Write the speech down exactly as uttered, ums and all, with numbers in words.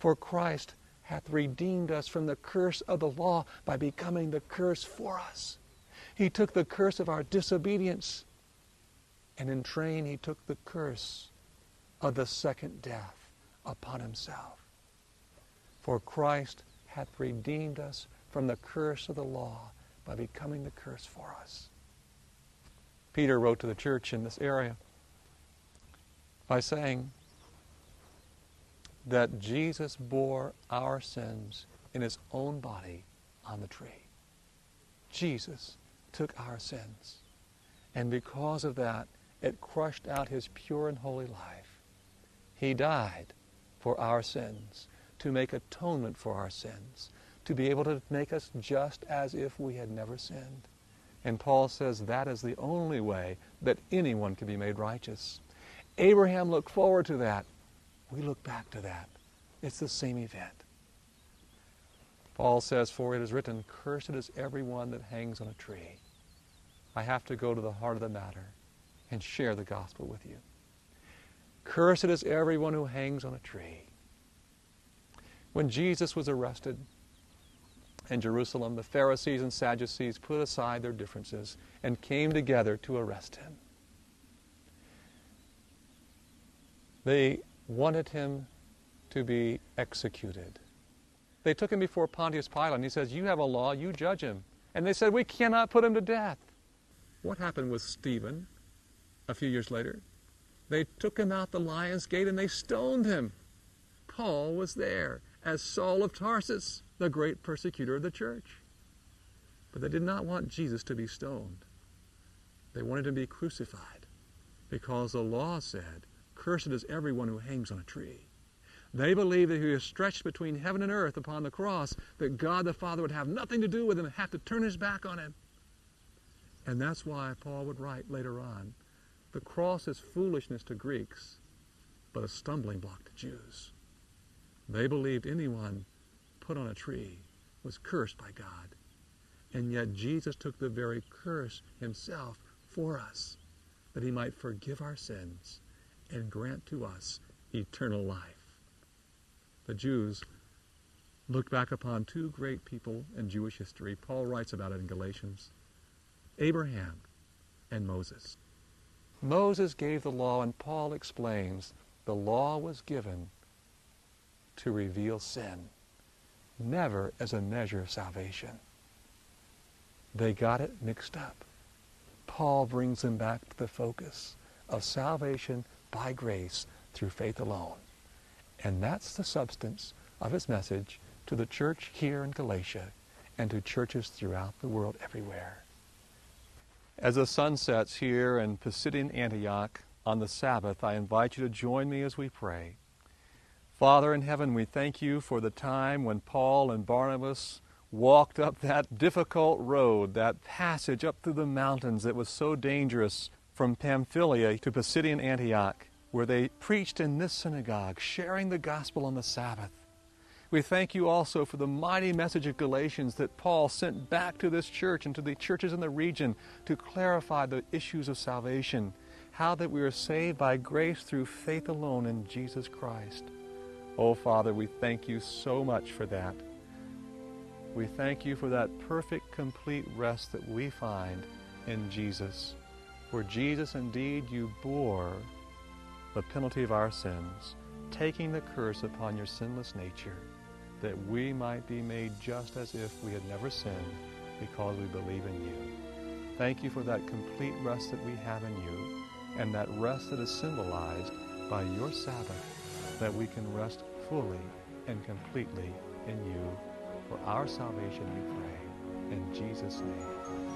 For Christ hath redeemed us from the curse of the law by becoming the curse for us. He took the curse of our disobedience, and in train he took the curse of the second death upon himself. For Christ hath redeemed us from the curse of the law by becoming the curse for us. Peter wrote to the church in this area by saying that Jesus bore our sins in his own body on the tree. Jesus took our sins, and because of that, it crushed out his pure and holy life. He died for our sins, to make atonement for our sins, to be able to make us just as if we had never sinned. And Paul says that is the only way that anyone can be made righteous. Abraham looked forward to that. We look back to that. It's the same event. Paul says, for it is written, cursed is everyone that hangs on a tree. I have to go to the heart of the matter and share the gospel with you. Cursed is everyone who hangs on a tree. When Jesus was arrested in Jerusalem, the Pharisees and Sadducees put aside their differences and came together to arrest him. They wanted him to be executed. They took him before Pontius Pilate, and he says, you have a law, you judge him. And they said, we cannot put him to death. What happened with Stephen a few years later? They took him out the lion's gate and they stoned him. Paul was there as Saul of Tarsus, the great persecutor of the church. But they did not want Jesus to be stoned. They wanted him to be crucified because the law said, cursed is everyone who hangs on a tree. They believed that he was stretched between heaven and earth upon the cross, that God the Father would have nothing to do with him and have to turn his back on him. And that's why Paul would write later on, the cross is foolishness to Greeks, but a stumbling block to Jews. They believed anyone put on a tree was cursed by God. And yet Jesus took the very curse himself for us, that he might forgive our sins and grant to us eternal life. The Jews looked back upon two great people in Jewish history. Paul writes about it in Galatians. Abraham and Moses. Moses gave the law, and Paul explains the law was given to reveal sin, never as a measure of salvation. They got it mixed up. Paul brings them back to the focus of salvation by grace through faith alone. And that's the substance of his message to the church here in Galatia and to churches throughout the world everywhere. As the sun sets here in Pisidian Antioch on the Sabbath, I invite you to join me as we pray. Father in heaven, we thank you for the time when Paul and Barnabas walked up that difficult road, that passage up through the mountains that was so dangerous from Pamphylia to Pisidian Antioch, where they preached in this synagogue, sharing the gospel on the Sabbath. We thank you also for the mighty message of Galatians that Paul sent back to this church and to the churches in the region to clarify the issues of salvation, how that we are saved by grace through faith alone in Jesus Christ. Oh, Father, we thank you so much for that. We thank you for that perfect, complete rest that we find in Jesus. For Jesus, indeed, you bore the penalty of our sins, taking the curse upon your sinless nature, that we might be made just as if we had never sinned because we believe in you. Thank you for that complete rest that we have in you, and that rest that is symbolized by your Sabbath, that we can rest fully and completely in you. For our salvation we pray, in Jesus' name.